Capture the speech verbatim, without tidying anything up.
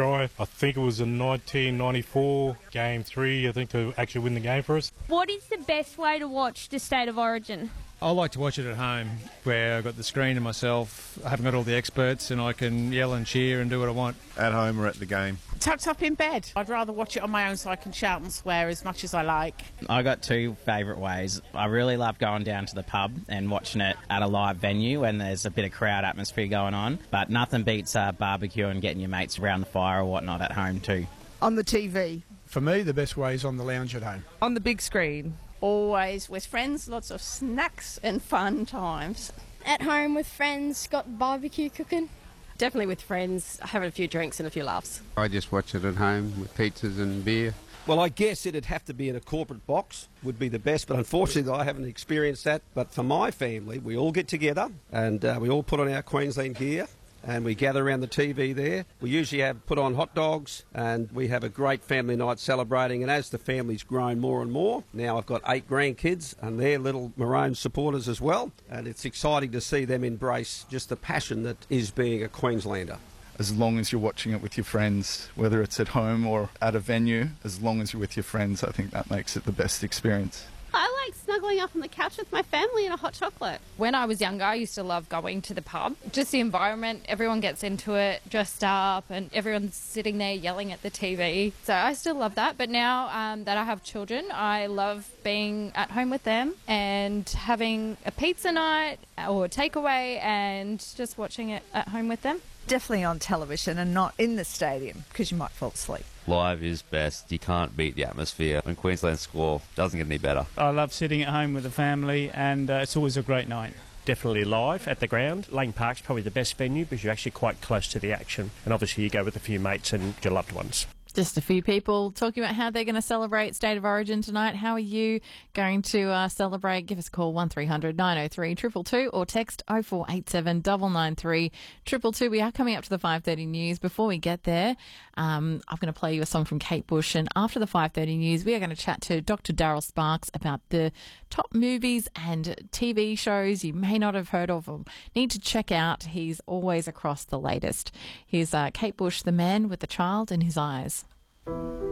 try. I think it was in nineteen ninety-four, game three, I think, to actually win the game for us. What is the best way to watch the State of Origin? I like to watch it at home, where I've got the screen and myself. I haven't got all the experts and I can yell and cheer and do what I want. At home or at the game. Tucked up in bed. I'd rather watch it on my own so I can shout and swear as much as I like. I got two favourite ways. I really love going down to the pub and watching it at a live venue when there's a bit of crowd atmosphere going on, but nothing beats uh, barbecue and getting your mates around the fire or whatnot at home too. On the T V. For me, the best way is on the lounge at home. On the big screen. Always with friends, lots of snacks and fun times. At home with friends, got barbecue cooking. Definitely with friends, having a few drinks and a few laughs. I just watch it at home with pizzas and beer. Well, I guess it'd have to be in a corporate box, would be the best, but unfortunately I haven't experienced that. But for my family, we all get together and uh, we all put on our Queensland gear and we gather around the T V there. We usually have put on hot dogs and we have a great family night celebrating. And as the family's grown more and more, now I've got eight grandkids and they're little Maroons supporters as well. And it's exciting to see them embrace just the passion that is being a Queenslander. As long as you're watching it with your friends, whether it's at home or at a venue, as long as you're with your friends, I think that makes it the best experience. I like snuggling up on the couch with my family and a hot chocolate. When I was younger, I used to love going to the pub. Just the environment, everyone gets into it, dressed up, and everyone's sitting there yelling at the T V. So I still love that. But now um, that I have children, I love being at home with them and having a pizza night or a takeaway and just watching it at home with them. Definitely on television and not in the stadium because you might fall asleep. Live is best. You can't beat the atmosphere. When Queensland score, doesn't get any better. I love sitting at home with the family and uh, it's always a great night. Definitely live at the ground. Lane Park's probably the best venue because you're actually quite close to the action. And obviously you go with a few mates and your loved ones. Just a few people talking about how they're going to celebrate State of Origin tonight. How are you going to uh, celebrate? Give us a call, one three hundred nine oh three two two two, or text oh four eight seven nine nine three two two two. We are coming up to the five thirty news. Before we get there, um, I'm going to play you a song from Kate Bush. And after the five thirty news, we are going to chat to Doctor Daryl Sparks about the top movies and T V shows you may not have heard of or need to check out. He's always across the latest. Here's uh, Kate Bush, The Man with the Child in His Eyes.